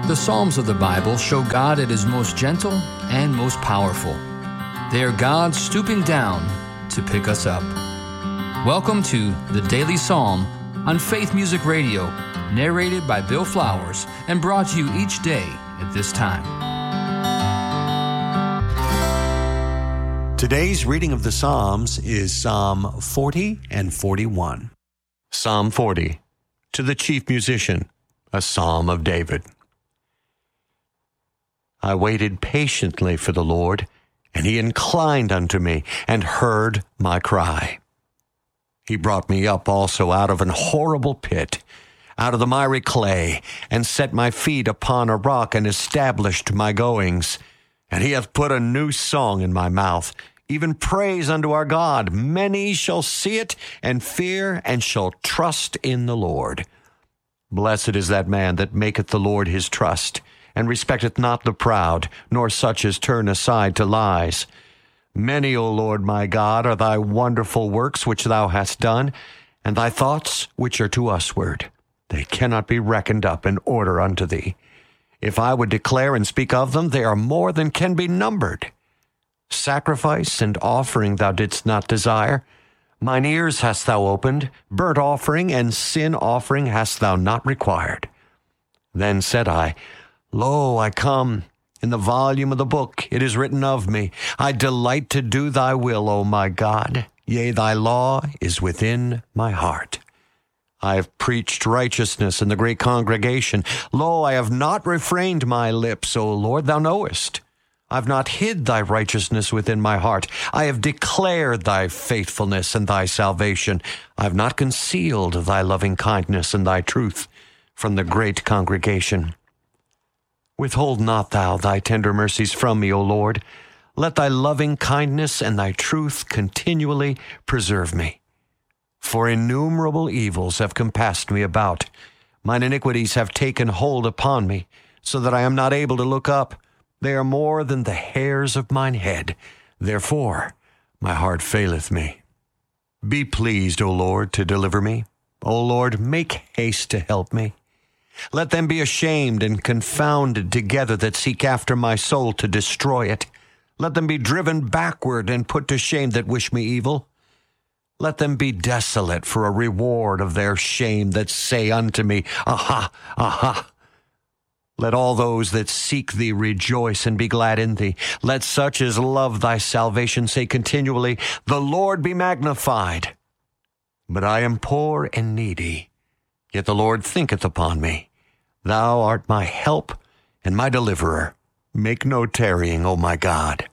The Psalms of the Bible show God at His most gentle and most powerful. They are God stooping down to pick us up. Welcome to the Daily Psalm on Faith Music Radio, narrated by Bill Flowers and brought to you each day at this time. Today's reading of the Psalms is Psalm 40 and 41. Psalm 40, to the chief musician, a psalm of David. I waited patiently for the Lord, and He inclined unto me and heard my cry. He brought me up also out of an horrible pit, out of the miry clay, and set my feet upon a rock, and established my goings. And He hath put a new song in my mouth, even praise unto our God. Many shall see it, and fear, and shall trust in the Lord. Blessed is that man that maketh the Lord his trust, and respecteth not the proud, nor such as turn aside to lies. Many, O Lord my God, are thy wonderful works which thou hast done, and thy thoughts which are to usward. They cannot be reckoned up in order unto thee. If I would declare and speak of them, they are more than can be numbered. Sacrifice and offering thou didst not desire. Mine ears hast thou opened. Burnt offering and sin offering hast thou not required. Then said I, Lo, I come. In the volume of the book it is written of me. I delight to do thy will, O my God. Yea, thy law is within my heart. I have preached righteousness in the great congregation. Lo, I have not refrained my lips, O Lord, thou knowest. I have not hid thy righteousness within my heart. I have declared thy faithfulness and thy salvation. I have not concealed thy loving kindness and thy truth from the great congregation. Withhold not thou thy tender mercies from me, O Lord. Let thy loving kindness and thy truth continually preserve me. For innumerable evils have compassed me about. Mine iniquities have taken hold upon me, so that I am not able to look up. They are more than the hairs of mine head. Therefore my heart faileth me. Be pleased, O Lord, to deliver me. O Lord, make haste to help me. Let them be ashamed and confounded together that seek after my soul to destroy it. Let them be driven backward and put to shame that wish me evil. Let them be desolate for a reward of their shame that say unto me, Aha, aha. Let all those that seek thee rejoice and be glad in thee. Let such as love thy salvation say continually, The Lord be magnified. But I am poor and needy, yet the Lord thinketh upon me. Thou art my help and my deliverer. Make no tarrying, O my God.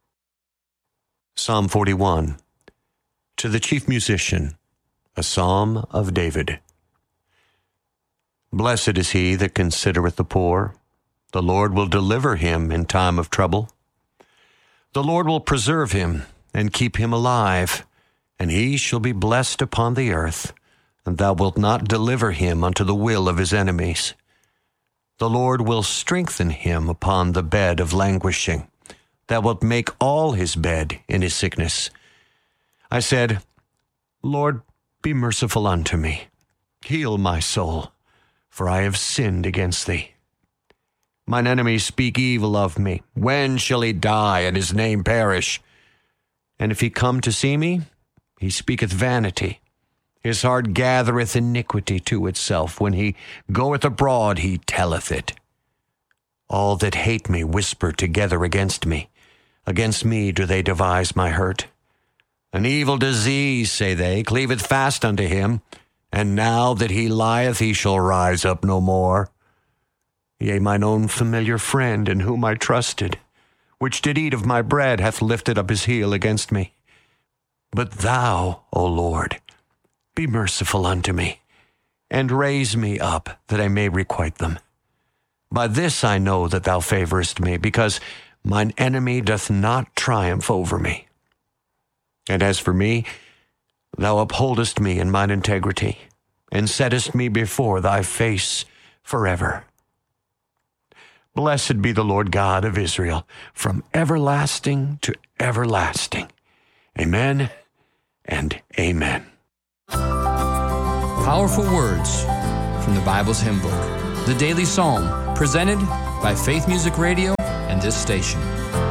Psalm 41, to the chief musician, a psalm of David. Blessed is he that considereth the poor. The Lord will deliver him in time of trouble. The Lord will preserve him and keep him alive, and he shall be blessed upon the earth. And thou wilt not deliver him unto the will of his enemies. The Lord will strengthen him upon the bed of languishing. Thou wilt make all his bed in his sickness. I said, Lord, be merciful unto me. Heal my soul, for I have sinned against thee. Mine enemies speak evil of me. When shall he die and his name perish? And if he come to see me, he speaketh vanity. His heart gathereth iniquity to itself. When he goeth abroad, he telleth it. All that hate me whisper together against me. Against me do they devise my hurt. An evil disease, say they, cleaveth fast unto him. And now that he lieth, he shall rise up no more. Yea, mine own familiar friend, in whom I trusted, which did eat of my bread, hath lifted up his heel against me. But thou, O Lord, be merciful unto me, and raise me up, that I may requite them. By this I know that thou favorest me, because mine enemy doth not triumph over me. And as for me, thou upholdest me in mine integrity, and settest me before thy face forever. Blessed be the Lord God of Israel, from everlasting to everlasting. Amen and amen. Powerful words from the Bible's hymn book, the Daily Psalm, Presented by Faith Music Radio and this station.